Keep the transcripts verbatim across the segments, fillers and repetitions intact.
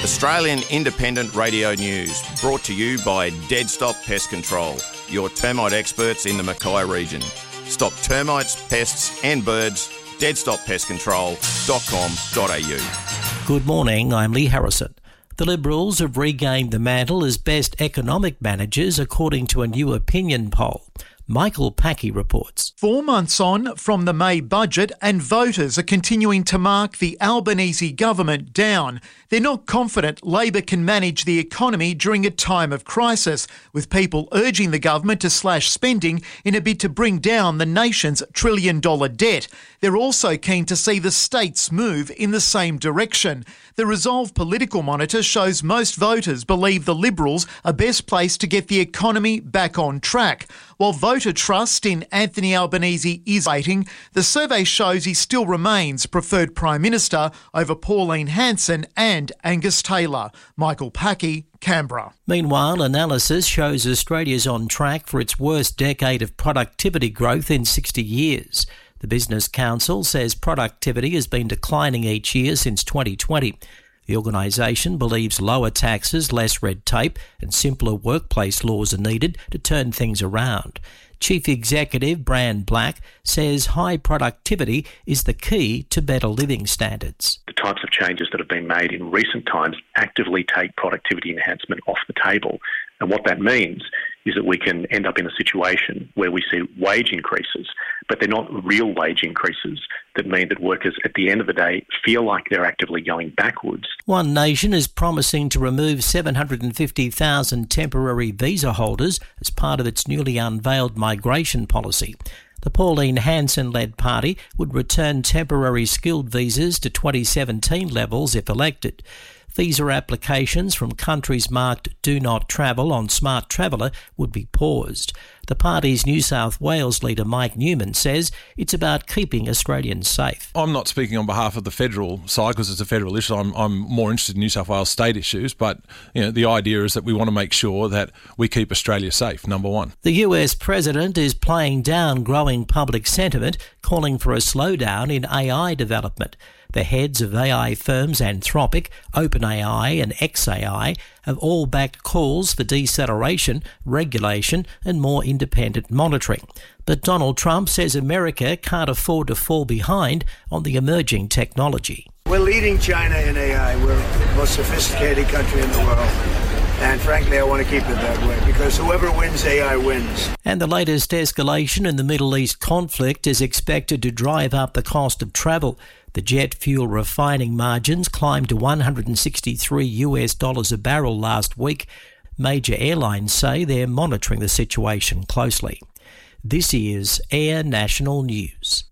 Australian Independent Radio News, brought to you by Dead Stop Pest Control, your termite experts in the Mackay region. Stop termites, pests and birds. dead stop pest control dot com dot a u. Good morning, I'm Lee Harrison. The Liberals have regained the mantle as best economic managers according to a new opinion poll. Michael Packey reports. Four months on from the May budget and voters are continuing to mark the Albanese government down. They're not confident Labor can manage the economy during a time of crisis, with people urging the government to slash spending in a bid to bring down the nation's trillion dollar debt. They're also keen to see the states move in the same direction. The Resolve Political Monitor shows most voters believe the Liberals are best placed to get the economy back on track. While voter trust in Anthony Albanese is rating, the survey shows he still remains preferred Prime Minister over Pauline Hanson and Angus Taylor. Michael Packey, Canberra. Meanwhile, analysis shows Australia's on track for its worst decade of productivity growth in sixty years. The Business Council says productivity has been declining each year since twenty twenty. The organisation believes lower taxes, less red tape and simpler workplace laws are needed to turn things around. Chief Executive Brand Black says high productivity is the key to better living standards. The types of changes that have been made in recent times actively take productivity enhancement off the table. And what that means is that we can end up in a situation where we see wage increases, but they're not real wage increases that mean that workers at the end of the day feel like they're actively going backwards. One Nation is promising to remove seven hundred fifty thousand temporary visa holders as part of its newly unveiled migration policy. The Pauline Hanson-led party would return temporary skilled visas to twenty seventeen levels if elected. Visa applications from countries marked Do Not Travel on Smart Traveller would be paused. The party's New South Wales leader Mike Newman says it's about keeping Australians safe. I'm not speaking on behalf of the federal side because it's a federal issue. I'm, I'm more interested in New South Wales state issues, but you know, the idea is that we want to make sure that we keep Australia safe, number one. The U S president is playing down growing public sentiment, calling for a slowdown in A I development. The heads of A I firms Anthropic, OpenAI and xAI have all backed calls for deceleration, regulation and more independent monitoring. But Donald Trump says America can't afford to fall behind on the emerging technology. We're leading China in A I. We're the most sophisticated country in the world. And frankly, I want to keep it that way because whoever wins A I wins. And the latest escalation in the Middle East conflict is expected to drive up the cost of travel. The jet fuel refining margins climbed to one hundred sixty-three US dollars a barrel last week. Major airlines say they're monitoring the situation closely. This is Air National News.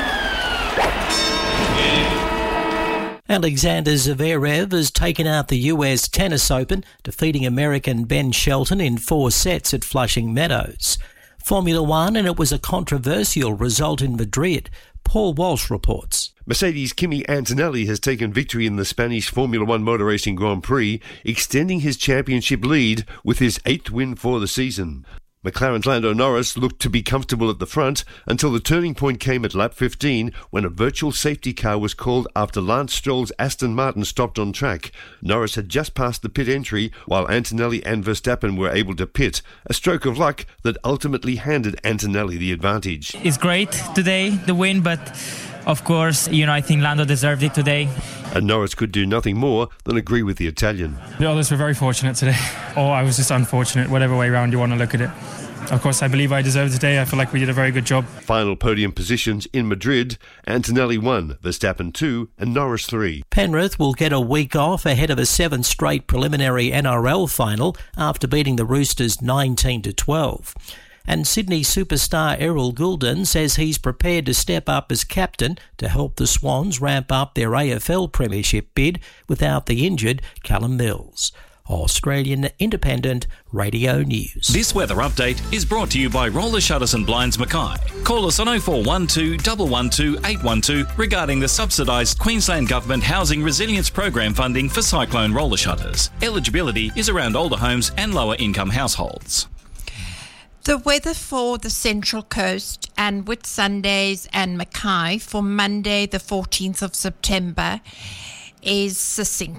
Alexander Zverev has taken out the U S Tennis Open, defeating American Ben Shelton in four sets at Flushing Meadows. Formula One, and it was a controversial result in Madrid. Paul Walsh reports. Mercedes' Kimi Antonelli has taken victory in the Spanish Formula One Motor Racing Grand Prix, extending his championship lead with his eighth win for the season. McLaren's Lando Norris looked to be comfortable at the front until the turning point came at lap fifteen when a virtual safety car was called after Lance Stroll's Aston Martin stopped on track. Norris had just passed the pit entry while Antonelli and Verstappen were able to pit, a stroke of luck that ultimately handed Antonelli the advantage. It's great today, the win, but of course, you know, I think Lando deserved it today. And Norris could do nothing more than agree with the Italian. The others were very fortunate today. Or I was just unfortunate, whatever way around you want to look at it. Of course, I believe I deserved it today. I feel like we did a very good job. Final podium positions in Madrid, Antonelli one, Verstappen two and Norris three. Penrith will get a week off ahead of a seventh straight preliminary N R L final after beating the Roosters nineteen to twelve. And Sydney superstar Errol Goulden says he's prepared to step up as captain to help the Swans ramp up their A F L premiership bid without the injured Callum Mills. Australian Independent Radio News. This weather update is brought to you by Roller Shutters and Blinds Mackay. Call us on oh four one two, one one two, eight one two regarding the subsidised Queensland Government Housing Resilience Program funding for cyclone roller shutters. Eligibility is around older homes and lower income households. The weather for the Central Coast and Whitsundays and Mackay for Monday the fourteenth of September is succinct.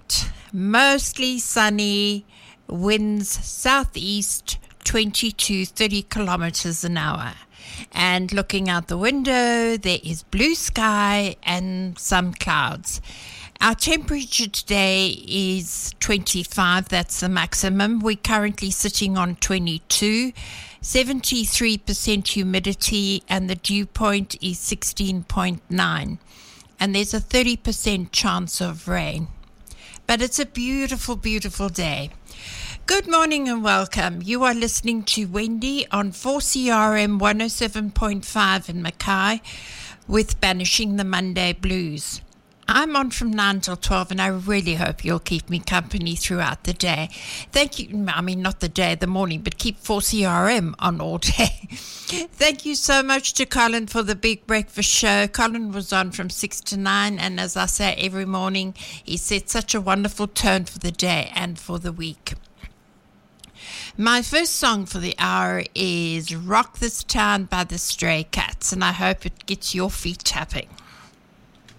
mostly sunny, winds southeast, twenty to thirty kilometers an hour. And looking out the window, there is blue sky and some clouds. Our temperature today is twenty-five, that's the maximum. We're currently sitting on twenty-two, seventy-three percent humidity, and the dew point is sixteen point nine. And there's a thirty percent chance of rain. But it's a beautiful, beautiful day. Good morning and welcome. You are listening to Wendy on four C R M one oh seven point five in Mackay with Banishing the Monday Blues. I'm on from nine till twelve, and I really hope you'll keep me company throughout the day. Thank you. I mean, not the day, the morning, but keep four C R M on all day. Thank you so much to Colin for the Big Breakfast Show. Colin was on from six to nine, and as I say every morning, he set such a wonderful tone for the day and for the week. My first song for the hour is Rock This Town by the Stray Cats, and I hope it gets your feet tapping.